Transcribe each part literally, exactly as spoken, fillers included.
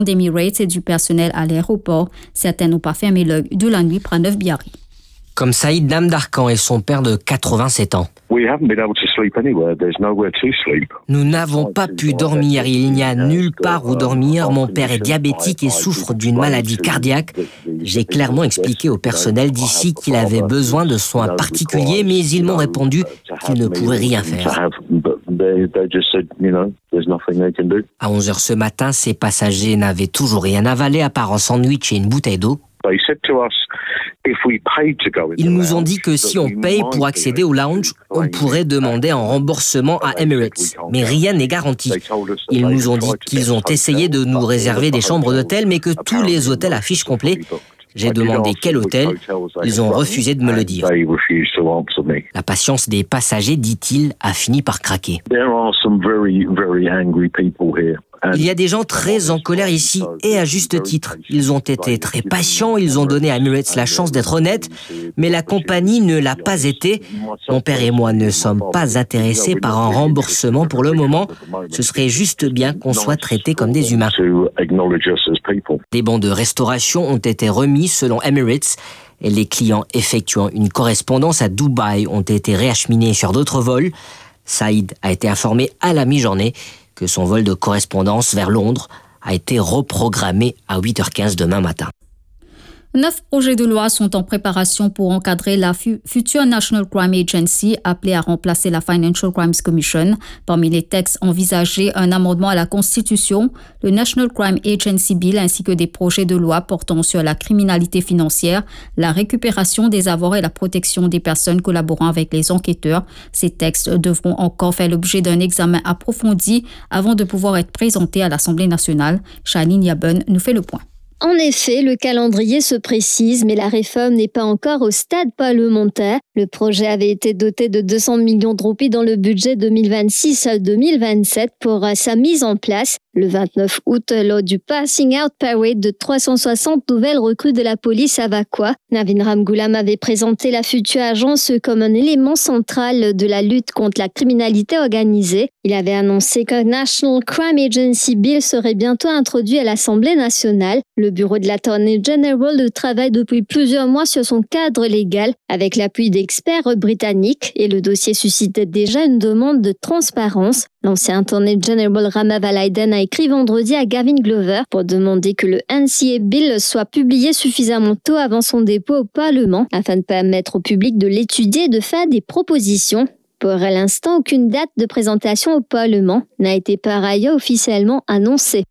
d'Emirates et du personnel à l'aéroport. Certains n'ont pas fermé l'œil de la nuit près Neuf Biarri. Comme Saïd Namdarkan et son père de quatre-vingt-sept ans. Nous n'avons pas pu dormir, il n'y a nulle part où dormir. Mon père est diabétique et souffre d'une maladie cardiaque. J'ai clairement expliqué au personnel d'ici qu'il avait besoin de soins particuliers, mais ils m'ont répondu qu'ils ne pourraient rien faire. À onze heures ce matin, ces passagers n'avaient toujours rien avalé à part un sandwich et une bouteille d'eau. Ils nous ont dit que si on paye pour accéder au lounge, on pourrait demander un remboursement à Emirates. Mais rien n'est garanti. Ils nous ont dit qu'ils ont essayé de nous réserver des chambres d'hôtel, mais que tous les hôtels affichent complet. J'ai demandé quel hôtel. Ils ont refusé de me le dire. La patience des passagers, dit-il, a fini par craquer. Il y a des gens très en colère ici, et à juste titre. Ils ont été très patients, ils ont donné à Emirates la chance d'être honnêtes, mais la compagnie ne l'a pas été. Mon père et moi ne sommes pas intéressés par un remboursement pour le moment. Ce serait juste bien qu'on soit traités comme des humains. Des bons de restauration ont été remis selon Emirates, et les clients effectuant une correspondance à Dubaï ont été réacheminés sur d'autres vols. Saïd a été informé à la mi-journée que son vol de correspondance vers Londres a été reprogrammé à huit heures quinze demain matin. Neuf projets de loi sont en préparation pour encadrer la fu- future National Crime Agency appelée à remplacer la Financial Crimes Commission. Parmi les textes envisagés, un amendement à la Constitution, le National Crime Agency Bill ainsi que des projets de loi portant sur la criminalité financière, la récupération des avoirs et la protection des personnes collaborant avec les enquêteurs. Ces textes devront encore faire l'objet d'un examen approfondi avant de pouvoir être présentés à l'Assemblée nationale. Shaline Yaben nous fait le point. En effet, le calendrier se précise, mais la réforme n'est pas encore au stade parlementaire. Le projet avait été doté de deux cents millions de roupies dans le budget deux mille vingt-six à deux mille vingt-sept pour sa mise en place. Le vingt-neuf août, lors du Passing Out Parade de trois cent soixante nouvelles recrues de la police à Vakwa, Navin Ramgoolam avait présenté la future agence comme un élément central de la lutte contre la criminalité organisée. Il avait annoncé qu'un National Crime Agency Bill serait bientôt introduit à l'Assemblée nationale. Le bureau de l'Attorney General travaille depuis plusieurs mois sur son cadre légal avec l'appui d'experts britanniques et le dossier suscitait déjà une demande de transparence. L'ancien Attorney General Rama Valaiden a écrit vendredi à Gavin Glover pour demander que le N C A Bill soit publié suffisamment tôt avant son dépôt au Parlement afin de permettre au public de l'étudier et de faire des propositions. Pour l'instant, aucune date de présentation au Parlement n'a été par ailleurs officiellement annoncée.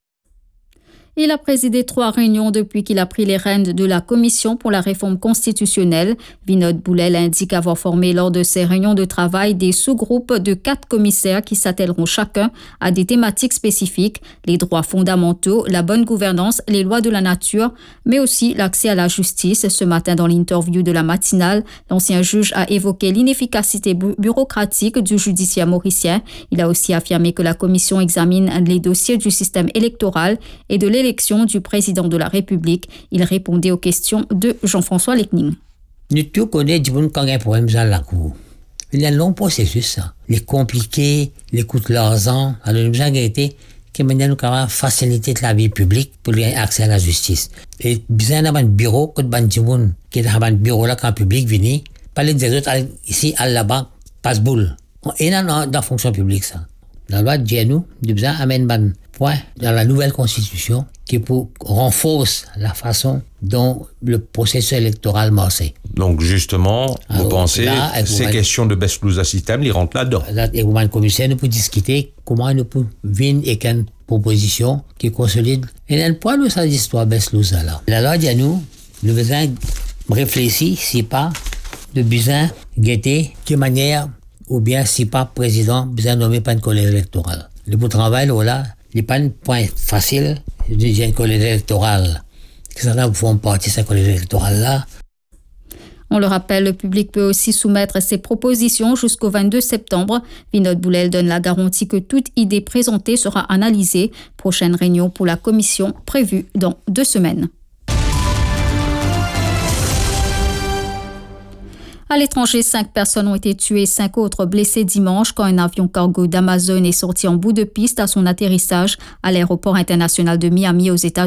Il a présidé trois réunions depuis qu'il a pris les rênes de la Commission pour la réforme constitutionnelle. Vinod Boulel indique avoir formé lors de ces réunions de travail des sous-groupes de quatre commissaires qui s'attelleront chacun à des thématiques spécifiques, les droits fondamentaux, la bonne gouvernance, les lois de la nature, mais aussi l'accès à la justice. Ce matin, dans l'interview de la matinale, l'ancien juge a évoqué l'inefficacité bu- bureaucratique du judiciaire mauricien. Il a aussi affirmé que la Commission examine les dossiers du système électoral et de l'élection du président de la République. Il répondait aux questions de Jean-François Lecning. Nous tous connaissons quand il y a un problème dans la cour. Il y a un long processus, ça. Les compliqués, les coûts de l'argent. Alors, nous avons été qui maintenant nous avons facilité la vie publique pour avoir accès à la justice. Et besoin d'avoir un bureau, que de gens qui ont un bureau là quand le public vient, parler des autres ici, à là-bas, passe-boule. Et dans la fonction publique, ça. La loi dit à nous, nous avons amené un point dans la nouvelle constitution qui pour renforce la façon dont le processus électoral marche. Donc justement, alors, vous pensez là, ces vous questions de best-loser system, ils rentrent là-dedans. Et vous, le commissaire, nous pouvons discuter comment nous pouvons venir avec une proposition qui consolide. Et il y a un point de cette histoire best-loser là. La loi dit à nous, nous devons réfléchir si pas de besoin guetter de manière ou bien si pas président besoin nommer pas une collège électorale. Le bout de travail là, il n'est pas un point facile. Il y a une collège électorale. Certains font partie de cette collège électorale là. On le rappelle, le public peut aussi soumettre ses propositions jusqu'au vingt-deux septembre. Vinod Boulel donne la garantie que toute idée présentée sera analysée. Prochaine réunion pour la commission prévue dans deux semaines. À l'étranger, cinq personnes ont été tuées, cinq autres blessées dimanche quand un avion cargo d'Amazon est sorti en bout de piste à son atterrissage à l'aéroport international de Miami aux États-Unis.